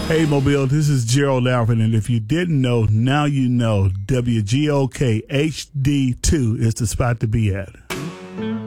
Hey, Mobile, this is Gerald Alvin, and if you didn't know, now you know WGOK HD2 is the spot to be at.